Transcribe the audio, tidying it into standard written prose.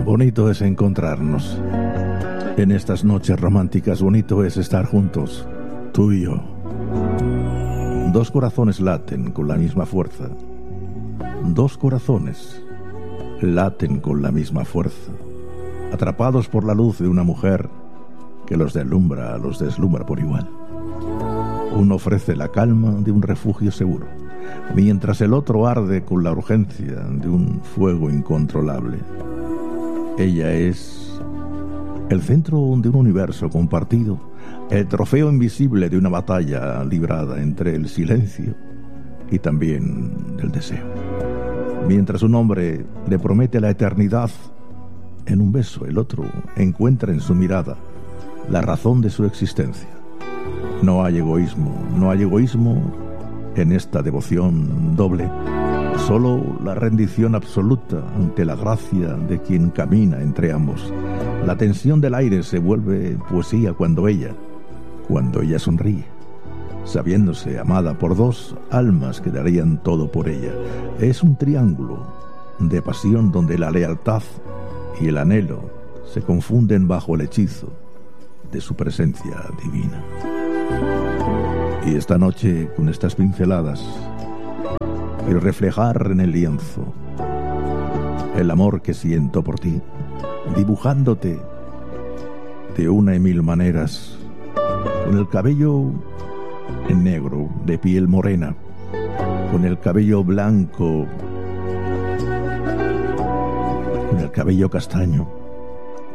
Bonito es encontrarnos. En estas noches románticas, bonito es estar juntos, tú y yo. Dos corazones laten con la misma fuerza. Dos corazones laten con la misma fuerza, atrapados por la luz de una mujer que los deslumbra por igual. Uno ofrece la calma de un refugio seguro, mientras el otro arde con la urgencia de un fuego incontrolable. Ella es el centro de un universo compartido, el trofeo invisible de una batalla librada entre el silencio y también el deseo. Mientras un hombre le promete la eternidad en un beso, el otro encuentra en su mirada la razón de su existencia. No hay egoísmo en esta devoción doble. Solo la rendición absoluta ante la gracia de quien camina entre ambos. La tensión del aire se vuelve poesía cuando ella sonríe, sabiéndose amada por dos almas que darían todo por ella. Es un triángulo de pasión donde la lealtad y el anhelo se confunden bajo el hechizo de su presencia divina. Y esta noche, con estas pinceladas, quiero reflejar en el lienzo el amor que siento por ti, dibujándote de una y mil maneras, con el cabello en negro, de piel morena, con el cabello blanco, con el cabello castaño,